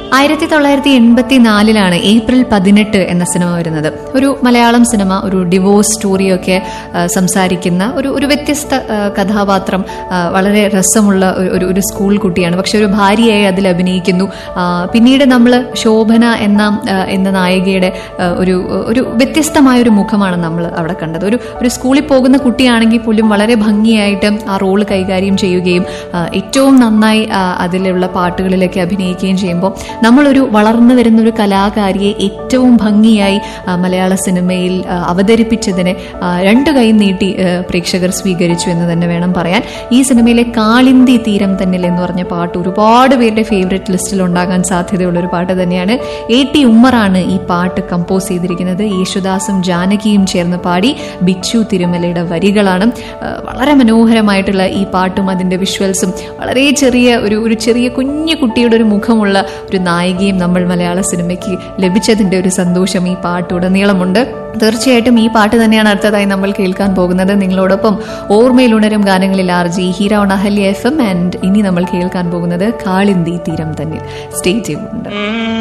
1984 April 18 എന്ന cinema വരുന്നത്. ഒരു മലയാളം സിനിമ, ഒരു ഡിവോഴ്സ് സ്റ്റോറിയൊക്കെ സംസാരിക്കുന്ന ഒരു വ്യത്യസ്ത കഥാപാത്രം. വളരെ രസമുള്ള ഒരു സ്കൂൾ കുട്ടിയാണ്, പക്ഷെ ഒരു ഭാര്യയായി അതിൽ അഭിനയിക്കുന്നു. പിന്നീട് നമ്മൾ ശോഭന എന്ന നായികയുടെ ഒരു വ്യത്യസ്തമായ ഒരു മുഖമാണ് നമ്മൾ അവിടെ കണ്ടത്. ഒരു സ്കൂളിൽ പോകുന്ന കുട്ടിയാണെങ്കിൽ പോലും വളരെ ഭംഗിയായിട്ട് ആ റോള് കൈകാര്യം ചെയ്യുകയും ഏറ്റവും നന്നായി അതിലുള്ള പാട്ടുകളിലൊക്കെ അഭിനയിക്കുകയും ചെയ്യുമ്പോൾ നമ്മളൊരു വളർന്നു വരുന്ന ഒരു കലാകാരിയെ ഏറ്റവും ഭംഗിയായി മലയാള സിനിമയിൽ അവതരിപ്പിച്ചതിനെ രണ്ടു കൈ നീട്ടി പ്രേക്ഷകർ സ്വീകരിച്ചു എന്ന് തന്നെ വേണം പറയാൻ. ഈ സിനിമയിലെ കാളിന്തി തീരം തന്നിൽ എന്ന് പറഞ്ഞ പാട്ട് ഒരുപാട് പേരുടെ ഫേവറേറ്റ് ലിസ്റ്റിൽ ഉണ്ടാകാൻ സാധ്യതയുള്ള ഒരു പാട്ട് തന്നെയാണ്. A.T. ഉമ്മറാണ് ഈ പാട്ട് കമ്പോസ് ചെയ്തിരിക്കുന്നത്. യേശുദാസും ജാനകിയും ചേർന്ന് പാടി. ബിച്ചു തിരുമലയുടെ വരികളാണ്. വളരെ മനോഹരമായിട്ടുള്ള ഈ പാട്ടും അതിന്റെ വിഷ്വൽസും, വളരെ ഒരു ചെറിയ കുഞ്ഞു കുട്ടിയുടെ ഒരു മുഖമുള്ള ഒരു നായികയും നമ്മൾ മലയാള സിനിമയ്ക്ക് ലഭിച്ചതിന്റെ ഒരു സന്തോഷം ഈ പാട്ടുടനീളമുണ്ട്. തീർച്ചയായിട്ടും ഈ പാട്ട് തന്നെയാണ് അടുത്തതായി നമ്മൾ കേൾക്കാൻ പോകുന്നത്. നിങ്ങളോടൊപ്പം ഓർമ്മയിൽ ഉണരും ഗാനങ്ങളിൽ RJ Heera on Ahalya FM. And ഇനി നമ്മൾ കേൾക്കാൻ പോകുന്നത് കാളിന്തി തീരം തന്നിൽ. Stay tuned.